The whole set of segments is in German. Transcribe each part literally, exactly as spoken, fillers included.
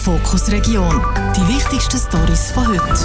Fokus Region. Die wichtigsten Storys von heute.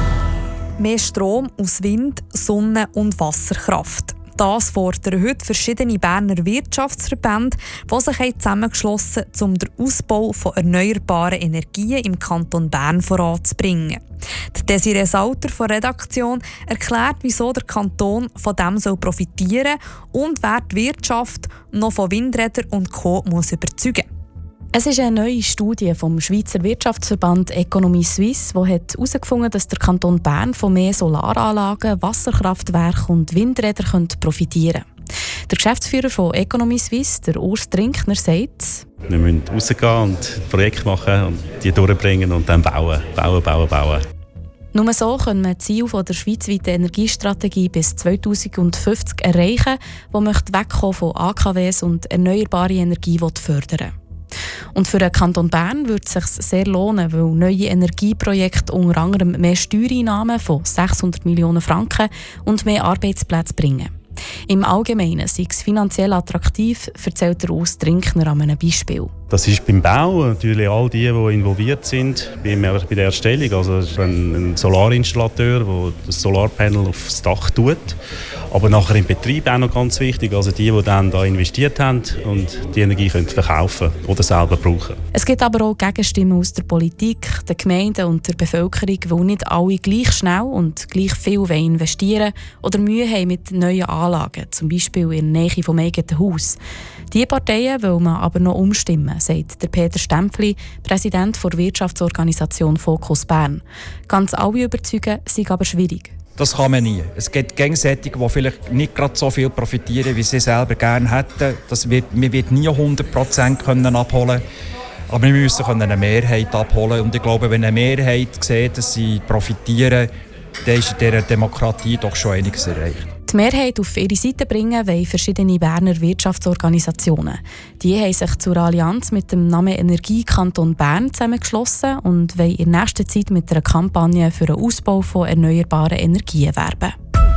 Mehr Strom aus Wind, Sonne und Wasserkraft. Das fordern heute verschiedene Berner Wirtschaftsverbände, die sich zusammengeschlossen haben, um den Ausbau von erneuerbaren Energien im Kanton Bern voranzubringen. Desiree Sauter von der Redaktion erklärt, wieso der Kanton von dem soll profitieren und wer die Wirtschaft noch von Windrädern und Co. muss überzeugen. Es ist eine neue Studie vom Schweizer Wirtschaftsverband Economy Suisse, die herausgefunden hat, dass der Kanton Bern von mehr Solaranlagen, Wasserkraftwerken und Windrädern profitieren könnte. Der Geschäftsführer von Economy Suisse, der Urs Trinkner, sagt: Wir müssen rausgehen und Projekte machen und die durchbringen und dann bauen, bauen, bauen, bauen. Nur so können wir die Ziele der schweizweiten Energiestrategie bis zweitausendfünfzig erreichen, die wegkommen von A K Ws und erneuerbare Energie fördern. Und für den Kanton Bern würde es sich sehr lohnen, weil neue Energieprojekte unter anderem mehr Steuereinnahmen von sechshundert Millionen Franken und mehr Arbeitsplätze bringen. Im Allgemeinen sei es finanziell attraktiv, erzählt der Urs Trinkner an einem Beispiel. Das ist beim Bau natürlich all die, die involviert sind, bei der Erstellung. Also ein Solarinstallateur, der das Solarpanel aufs Dach tut. Aber nachher im Betrieb auch noch ganz wichtig, also die, die dann da investiert haben und die Energie können verkaufen oder selber brauchen. Es gibt aber auch Gegenstimmen aus der Politik, den Gemeinden und der Bevölkerung, weil nicht alle gleich schnell und gleich viel investieren oder Mühe haben mit neuen Anlagen, zum Beispiel in der Nähe vom eigenen Haus. Diese Parteien will man aber noch umstimmen, sagt der Peter Stempfli, Präsident der Wirtschaftsorganisation Fokus Bern. Ganz alle überzeugen, sei aber schwierig. Das kann man nie. Es gibt Gegenseitige, die vielleicht nicht gerade so viel profitieren, wie sie selber gerne hätten. Das wird, man wird nie hundert Prozent abholen können. Aber wir müssen eine Mehrheit abholen. Und ich glaube, wenn eine Mehrheit sieht, dass sie profitieren, dann ist in dieser Demokratie doch schon einiges erreicht. Die Mehrheit auf ihre Seite bringen wollen verschiedene Berner Wirtschaftsorganisationen. Die haben sich zur Allianz mit dem Namen Energie Kanton Bern zusammengeschlossen und wollen in nächster Zeit mit einer Kampagne für den Ausbau von erneuerbaren Energien werben.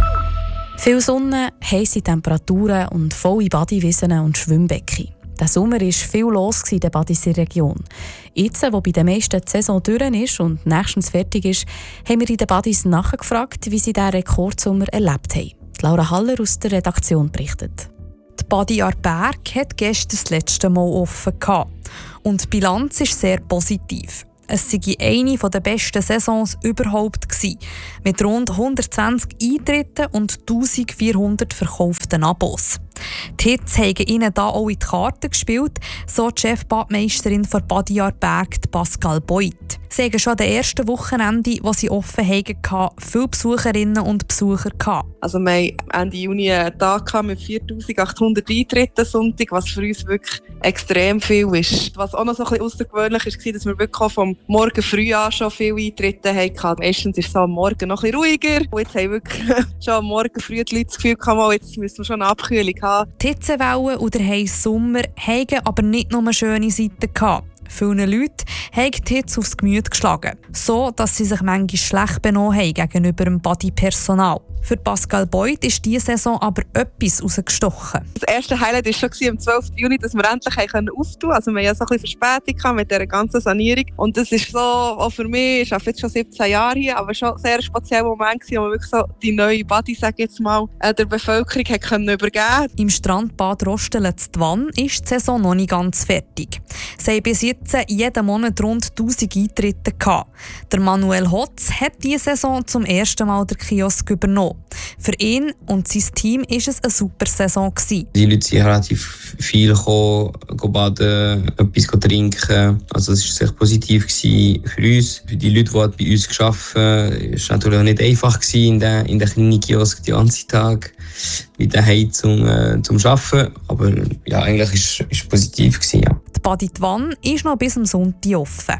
Viel Sonne, heisse Temperaturen und volle Badewiesen und Schwimmbecken. Der Sommer war viel los in der Badisser Region. Jetzt, wo bei den meisten die Saison durch ist und nächstens fertig ist, haben wir in den Badis nachgefragt, wie sie diesen Rekordsommer erlebt haben. Laura Haller aus der Redaktion berichtet. Die Badi Aarberg hat gestern das letzte Mal offen gehabt. Und die Bilanz ist sehr positiv. Es sei eine der besten Saisons überhaupt gewesen, mit rund hundertzwanzig Eintritten und eintausendvierhundert verkauften Abos. Die Hits haben ihnen da auch in die Karten gespielt, so die Chefbadmeisterin von Badi Aarberg, Pascal Beuth. Sie hatten schon am ersten Wochenende, wo sie offen hatten, viele Besucherinnen und Besucher gehabt. Also wir hatten Ende Juni einen Tag mit viertausendachthundert Eintritten Sonntag, was für uns wirklich extrem viel ist. Was auch noch so ein bisschen außergewöhnlich war, dass wir wirklich vom Morgen früh an schon viele Eintritte hatten. Meistens ist es am Morgen noch ein bisschen ruhiger. Und jetzt haben wirklich schon am Morgen früh die Leute das Gefühl gehabt, jetzt müssen wir schon eine Abkühlung haben. Die Hitzewelle und der heisse Sommer hatten aber nicht nur schöne Seiten gehabt. Vielen Leuten haben die Hitze aufs Gemüt geschlagen, so dass sie sich manchmal schlecht benommen haben gegenüber dem Badi-Personal. Für Pascal Beuth ist diese Saison aber etwas rausgestochen. Das erste Highlight war schon am zwölften Juni, dass wir endlich auftun konnten. Also wir hatten ja so ein bisschen Verspätung mit dieser ganzen Sanierung. Und das ist so, auch für mich, ich arbeite jetzt schon siebzehn Jahre hier, aber schon ein sehr spezieller Moment gewesen, wo wir wirklich so die neue Badi, sage ich jetzt mal, der Bevölkerung hat können übergeben. Im Strandbad Rostelen-Twann ist die Saison noch nicht ganz fertig. Sie haben bis jetzt jeden Monat rund tausend Eintritte gehabt. Der Manuel Hotz hat diese Saison zum ersten Mal den Kiosk übernommen. Für ihn und sein Team war es eine super Saison gewesen. Die Leute sind relativ viel gekommen, baden, etwas trinken. Also es war sehr positiv für uns. Für die Leute, die bei uns gearbeitet haben, war es natürlich nicht einfach in den, in den kleinen Kiosk den ganzen Tag mit der Heizung äh, zum Arbeiten. Aber ja, eigentlich war es positiv gewesen, ja. Die Badi Twann ist noch bis am Sonntag offen.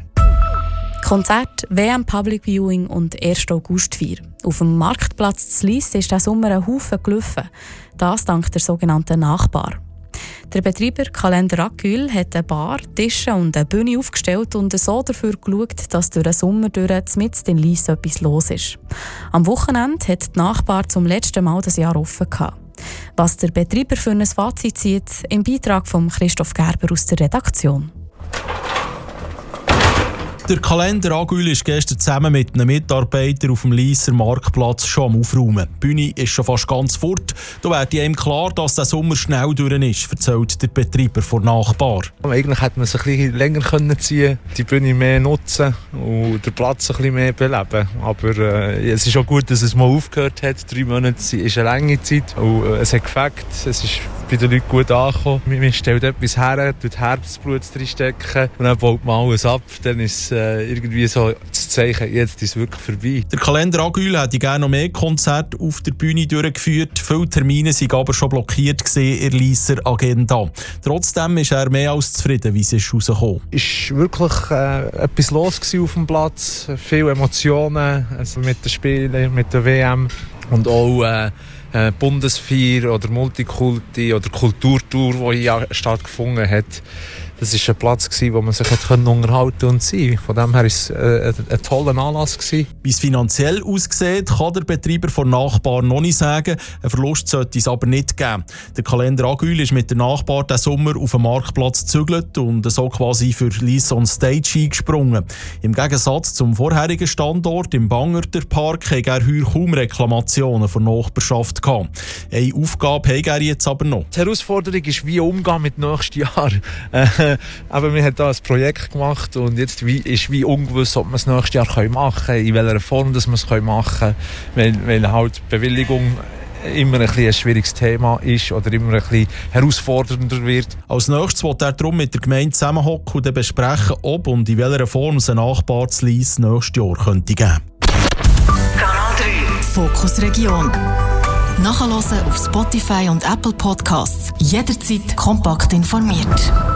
Konzert, W M Public Viewing und erste Augustfeier. Auf dem Marktplatz zu Lyss ist diesen Sommer ein Haufen gelaufen. Das dank der sogenannten Nachbar. Der Betreiber Kalender Acül hat eine Bar, Tische und eine Bühne aufgestellt und so dafür geschaut, dass durch den Sommer durch mitten in Lyss etwas los ist. Am Wochenende hat die Nachbar zum letzten Mal das Jahr offen gehabt. Was der Betreiber für ein Fazit zieht, im Beitrag von Christoph Gerber aus der Redaktion. Der Kalender Agül ist gestern zusammen mit einem Mitarbeiter auf dem Lysser Marktplatz schon am Aufräumen. Die Bühne ist schon fast ganz fort. Da wird ihm klar, dass der Sommer schnell durch ist, erzählt der Betreiber von Nachbar. Eigentlich hätte man es ein bisschen länger können ziehen, die Bühne mehr nutzen und den Platz ein bisschen mehr beleben. Aber äh, es ist auch gut, dass es mal aufgehört hat. Drei Monate ist eine lange Zeit und äh, es hat gefällt. Es ist bei den Leuten gut angekommen. Man stellt etwas her, tut Herzblut reinstecken und dann baut man alles ab. Dann ist äh, irgendwie so das Zeichen, jetzt ist es wirklich vorbei. Der Kalender Agül hätte gerne noch mehr Konzerte auf der Bühne durchgeführt. Viele Termine waren aber schon blockiert in der Lysser Agenda. Trotzdem ist er mehr als zufrieden, wie es ist rausgekommen. Es war wirklich äh, etwas los auf dem Platz. Viele Emotionen also mit den Spielen, mit der W M und auch äh, äh, Bundesfeier oder Multikulti oder Kulturtour, die hier stattgefunden hat. Das war ein Platz, wo man sich unterhalten und sein. Von dem her war es äh, ein toller Anlass. Wie es finanziell aussieht, kann der Betreiber von Nachbar noch nicht sagen. Einen Verlust sollte es aber nicht geben. Der Kalender Agül ist mit der Nachbar diesen Sommer auf den Marktplatz gezügelt und so quasi für Lysser on Stage eingesprungen. Im Gegensatz zum vorherigen Standort im Bangerter Park hatte er heuer kaum Reklamationen von der Nachbarschaft gehabt. Eine Aufgabe hat er jetzt aber noch. Die Herausforderung ist, wie umgehen mit nächstes Jahr. Aber wir haben da ein Projekt gemacht und jetzt wie, ist wie ungewiss, ob wir es nächstes Jahr machen können, in welcher Form dass wir es machen können, weil, weil halt Bewilligung immer ein, ein schwieriges Thema ist oder immer ein bisschen herausfordernder wird. Als nächstes will er darum mit der Gemeinde zusammenhocken und besprechen, ob und in welcher Form es ein Nachbar zu Lysser nächstes Jahr könnte geben. Kanal drei Fokus Region. Nachhören auf Spotify und Apple Podcasts. Jederzeit kompakt informiert.